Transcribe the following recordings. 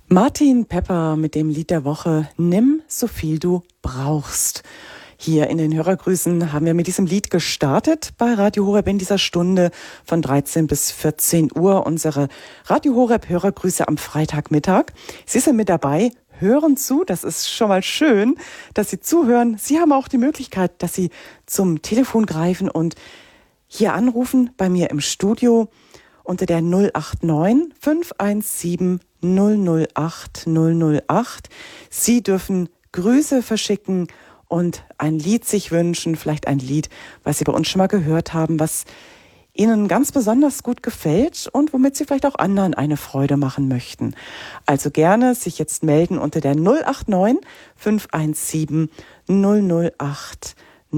Martin Pepper mit dem Lied der Woche Nimm so viel du brauchst. Hier in den Hörergrüßen haben wir mit diesem Lied gestartet bei Radio Horeb in dieser Stunde von 13 bis 14 Uhr. Unsere Radio Horeb Hörergrüße am Freitagmittag. Sie sind mit dabei, hören zu. Das ist schon mal schön, dass Sie zuhören. Sie haben auch die Möglichkeit, dass Sie zum Telefon greifen und hier anrufen bei mir im Studio unter der 089 517 008 008. Sie dürfen Grüße verschicken und ein Lied sich wünschen, vielleicht ein Lied, was Sie bei uns schon mal gehört haben, was Ihnen ganz besonders gut gefällt und womit Sie vielleicht auch anderen eine Freude machen möchten. Also gerne sich jetzt melden unter der 089 517 008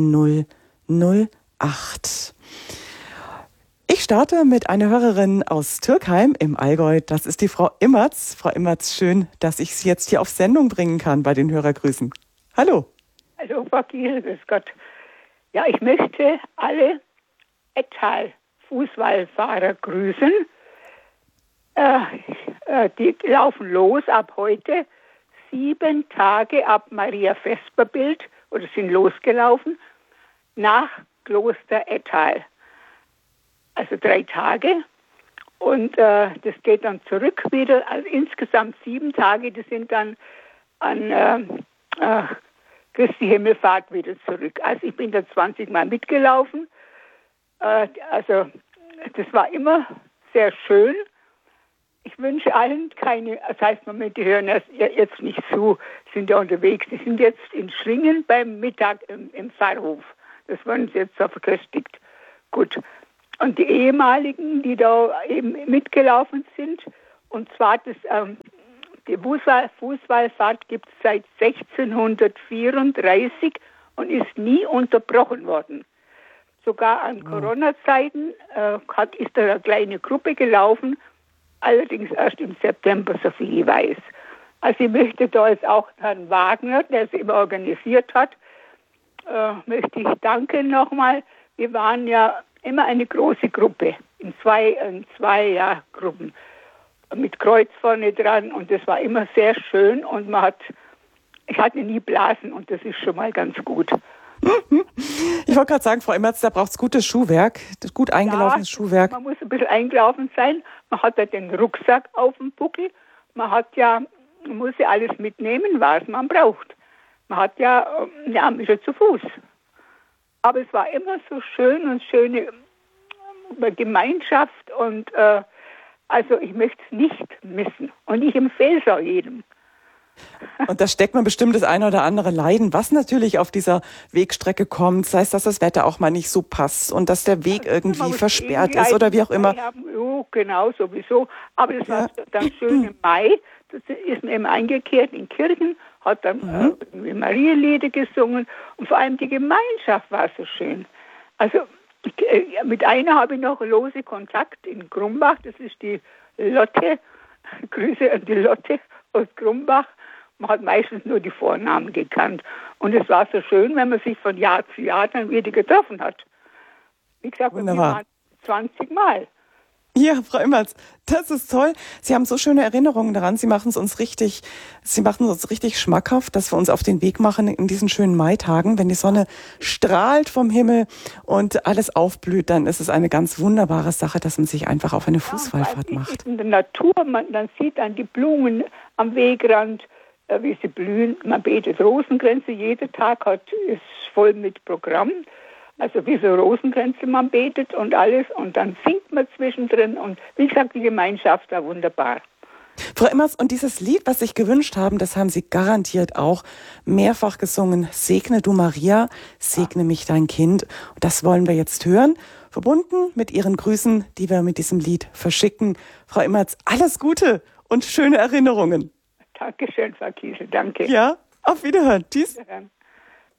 008. Ich starte mit einer Hörerin aus Türkheim im Allgäu. Das ist die Frau Immerz. Frau Immerz, schön, dass ich Sie jetzt hier auf Sendung bringen kann bei den Hörergrüßen. Hallo. Hallo, Frau Kiel, grüß Gott. Ja, ich möchte alle Ettal-Fußballfahrer grüßen. Die laufen los ab heute 7 Tage ab Maria Vesperbild oder sind losgelaufen nach Kloster Ettal. Also 3 Tage und das geht dann zurück wieder, also insgesamt 7 Tage, die sind dann an Christi Himmelfahrt wieder zurück. Also ich bin da 20 Mal mitgelaufen, also das war immer sehr schön. Ich wünsche allen keine, das heißt, die hören jetzt nicht zu, sind ja unterwegs, die sind jetzt in Schlingen beim Mittag im Pfarrhof. Das werden sie jetzt so verköstigt. Gut. Und die ehemaligen, die da eben mitgelaufen sind, und zwar die Fußballfahrt gibt es seit 1634 und ist nie unterbrochen worden. Sogar an Corona-Zeiten ist da eine kleine Gruppe gelaufen, allerdings erst im September, so viel ich weiß. Also ich möchte da jetzt auch Herrn Wagner, der es immer organisiert hat, möchte ich danken nochmal. Wir waren ja immer eine große Gruppe, in zwei Gruppen, mit Kreuz vorne dran, und das war immer sehr schön und ich hatte nie Blasen und das ist schon mal ganz gut. Ich wollte gerade sagen, Frau Immerz, da braucht es gutes Schuhwerk, gut eingelaufenes Schuhwerk. Man muss ein bisschen eingelaufen sein, man hat ja den Rucksack auf dem Buckel, man muss ja alles mitnehmen, was man braucht. Man hat ist ja zu Fuß. Aber es war immer so schön und schöne Gemeinschaft und also ich möchte es nicht missen. Und ich empfehle es auch jedem. Und da steckt man bestimmt das eine oder andere Leiden, was natürlich auf dieser Wegstrecke kommt, sei es, dass das Wetter auch mal nicht so passt und dass der Weg irgendwie versperrt ist oder wie auch immer. Ja, genau, sowieso. Aber das war dann schön im Mai. Das ist mir eben eingekehrt in Kirchen, hat dann Marienlieder gesungen und vor allem die Gemeinschaft war so schön. Also mit einer habe ich noch lose Kontakt in Grumbach, das ist die Lotte. Grüße an die Lotte aus Grumbach. Man hat meistens nur die Vornamen gekannt. Und es war so schön, wenn man sich von Jahr zu Jahr dann wieder getroffen hat. Wie gesagt, wir waren 20 Mal. Ja, Frau Immerz, das ist toll. Sie haben so schöne Erinnerungen daran. Sie machen uns richtig schmackhaft, dass wir uns auf den Weg machen in diesen schönen Maitagen. Wenn die Sonne strahlt vom Himmel und alles aufblüht, dann ist es eine ganz wunderbare Sache, dass man sich einfach auf eine Fußballfahrt macht. In der Natur, man sieht dann die Blumen am Wegrand, wie sie blühen. Man betet Rosenkränze, jeder Tag ist voll mit Programm. Also wie so Rosenkränze man betet und alles und dann singt man zwischendrin und wie gesagt, die Gemeinschaft war wunderbar. Frau Immerz, und dieses Lied, was Sie sich gewünscht haben, das haben Sie garantiert auch mehrfach gesungen. Segne du Maria, segne mich dein Kind. Und das wollen wir jetzt hören, verbunden mit Ihren Grüßen, die wir mit diesem Lied verschicken. Frau Immerz, alles Gute und schöne Erinnerungen. Dankeschön, Frau Kiesel, danke. Ja, auf Wiederhören. Tschüss. Wiederhören.